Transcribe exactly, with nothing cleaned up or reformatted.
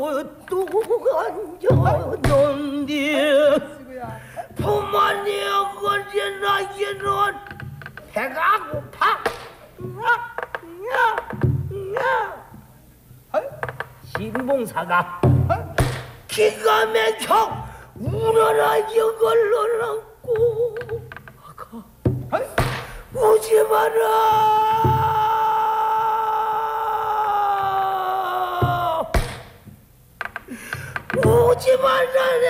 또 앉았는데 부모님 언제나 이는 배가 고파. 신봉사가 기가 막혀 우러나 이걸 넣고 오지 마라 오지 말라네.